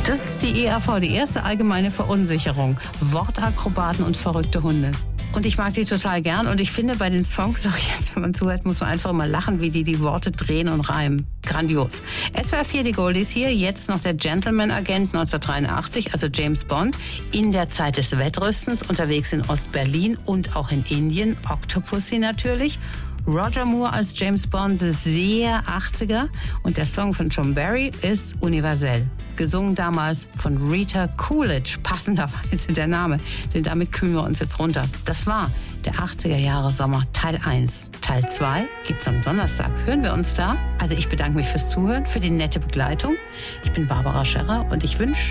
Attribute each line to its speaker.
Speaker 1: Das ist die EAV, die erste allgemeine Verunsicherung. Wortakrobaten und verrückte Hunde. Und ich mag die total gern. Und ich finde, bei den Songs, auch jetzt, wenn man zuhört, muss man einfach mal lachen, wie die Worte drehen und reimen. Grandios. SWR 4, die Goldies hier. Jetzt noch der Gentleman-Agent 1983, also James Bond. In der Zeit des Wettrüstens, unterwegs in Ostberlin und auch in Indien. Octopussy natürlich. Roger Moore als James Bond, sehr 80er. Und der Song von John Barry ist universell. Gesungen damals von Rita Coolidge, passenderweise der Name, denn damit kühlen wir uns jetzt runter. Das war der 80er Jahre Sommer, Teil 1. Teil 2 gibt's am Donnerstag. Hören wir uns da? Also ich bedanke mich fürs Zuhören, für die nette Begleitung. Ich bin Barbara Scherrer und ich wünsche